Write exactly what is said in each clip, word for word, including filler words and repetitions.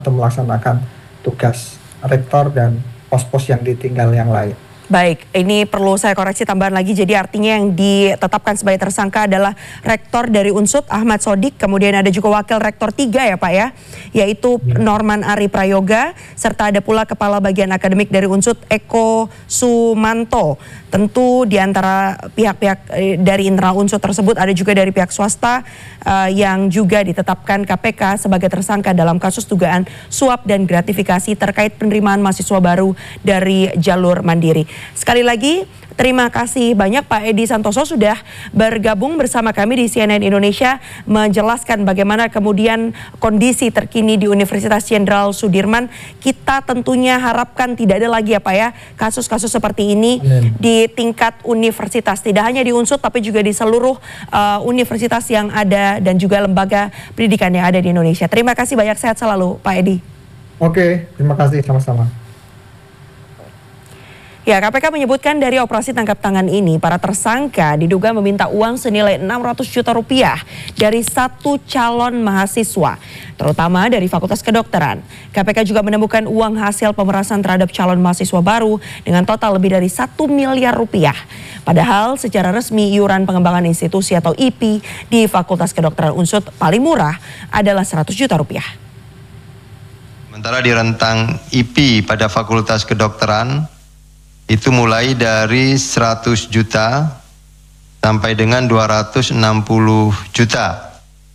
atau melaksanakan tugas rektor dan pos-pos yang ditinggal yang lain. Baik, ini perlu saya koreksi tambahan lagi. Jadi artinya yang ditetapkan sebagai tersangka adalah Rektor dari Unsud Ahmad Sodik, kemudian ada juga Wakil Rektor tiga ya Pak ya, yaitu ya. Norman Ari Prayoga, serta ada pula Kepala Bagian Akademik dari Unsud Eko Sumanto. Tentu di antara pihak-pihak dari internal Unsud tersebut ada juga dari pihak swasta uh, yang juga ditetapkan K P K sebagai tersangka dalam kasus dugaan suap dan gratifikasi terkait penerimaan mahasiswa baru dari jalur mandiri. Sekali lagi, terima kasih banyak Pak Edi Santoso sudah bergabung bersama kami di C N N Indonesia menjelaskan bagaimana kemudian kondisi terkini di Universitas Jenderal Sudirman. Kita tentunya harapkan tidak ada lagi ya Pak ya kasus-kasus seperti ini Amen. Di tingkat universitas, tidak hanya di Unsud tapi juga di seluruh uh, universitas yang ada dan juga lembaga pendidikan yang ada di Indonesia. Terima kasih banyak, sehat selalu Pak Edi. Oke, terima kasih, sama-sama. Ya, K P K menyebutkan dari operasi tangkap tangan ini, para tersangka diduga meminta uang senilai enam ratus juta rupiah dari satu calon mahasiswa, terutama dari Fakultas Kedokteran. K P K juga menemukan uang hasil pemerasan terhadap calon mahasiswa baru dengan total lebih dari satu miliar rupiah. Padahal secara resmi iuran pengembangan institusi atau I P di Fakultas Kedokteran Unsud paling murah adalah seratus juta rupiah. Sementara di rentang I P pada Fakultas Kedokteran itu mulai dari seratus juta sampai dengan dua ratus enam puluh juta.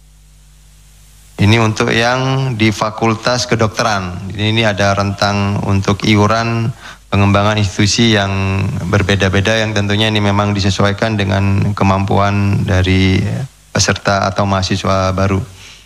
Ini untuk yang di Fakultas Kedokteran. Ini ada rentang untuk iuran pengembangan institusi yang berbeda-beda yang tentunya ini memang disesuaikan dengan kemampuan dari peserta atau mahasiswa baru.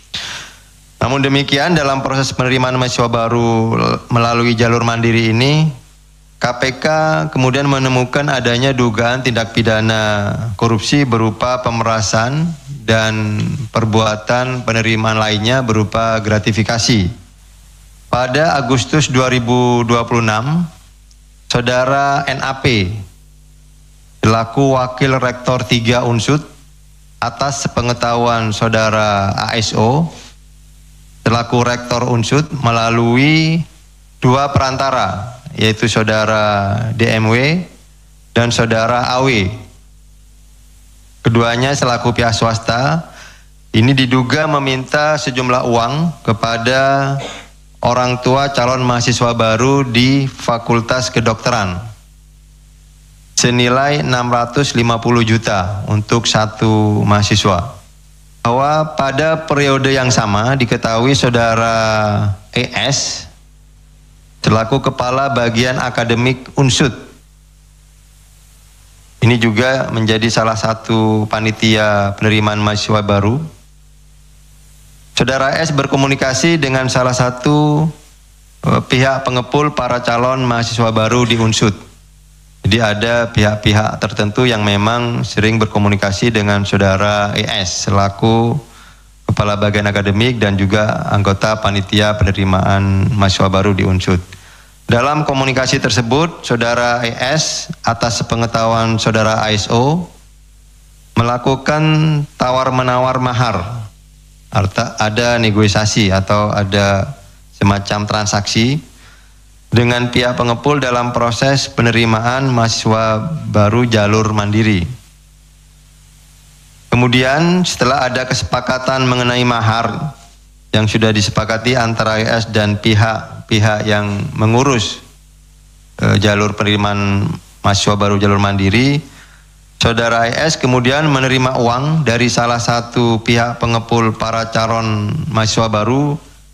Namun demikian, dalam proses penerimaan mahasiswa baru melalui jalur mandiri ini, K P K kemudian menemukan adanya dugaan tindak pidana korupsi berupa pemerasan dan perbuatan penerimaan lainnya berupa gratifikasi. Pada Agustus dua ribu dua puluh enam, Saudara N A P selaku Wakil Rektor tiga Unsud atas sepengetahuan Saudara A S O selaku Rektor Unsud melalui dua perantara, yaitu Saudara D M W dan Saudara A W. Keduanya selaku pihak swasta, ini diduga meminta sejumlah uang kepada orang tua calon mahasiswa baru di Fakultas Kedokteran senilai enam ratus lima puluh juta untuk satu mahasiswa. Bahwa pada periode yang sama diketahui Saudara E S selaku Kepala Bagian Akademik Unsud, ini juga menjadi salah satu panitia penerimaan mahasiswa baru. Saudara S berkomunikasi dengan salah satu uh, pihak pengepul para calon mahasiswa baru di Unsud. Jadi ada pihak-pihak tertentu yang memang sering berkomunikasi dengan Saudara E S selaku Kepala Bagian Akademik dan juga anggota panitia penerimaan mahasiswa baru di Unsud. Dalam komunikasi tersebut, Saudara E S atas sepengetahuan Saudara A S O melakukan tawar-menawar mahar. Arta, ada negosiasi atau ada semacam transaksi dengan pihak pengepul dalam proses penerimaan mahasiswa baru jalur mandiri. Kemudian setelah ada kesepakatan mengenai mahar yang sudah disepakati antara E S dan pihak-pihak yang mengurus e, jalur penerimaan mahasiswa baru jalur mandiri, Saudara E S kemudian menerima uang dari salah satu pihak pengepul para calon mahasiswa baru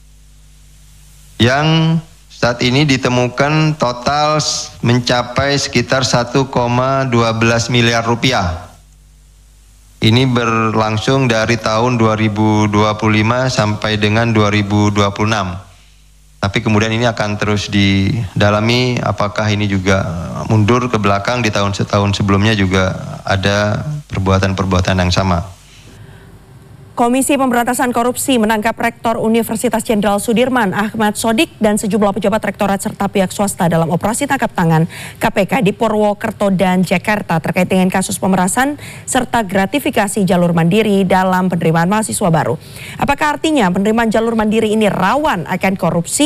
yang saat ini ditemukan total mencapai sekitar satu koma satu dua miliar rupiah. Ini berlangsung dari tahun dua ribu dua puluh lima sampai dengan dua ribu dua puluh enam. Tapi kemudian ini akan terus didalami apakah ini juga mundur ke belakang di tahun setahun sebelumnya juga ada perbuatan-perbuatan yang sama. Komisi Pemberantasan Korupsi menangkap Rektor Universitas Jenderal Sudirman Ahmad Sodik dan sejumlah pejabat rektorat serta pihak swasta dalam operasi tangkap tangan K P K di Purwokerto dan Jakarta terkait dengan kasus pemerasan serta gratifikasi jalur mandiri dalam penerimaan mahasiswa baru. Apakah artinya penerimaan jalur mandiri ini rawan akan korupsi?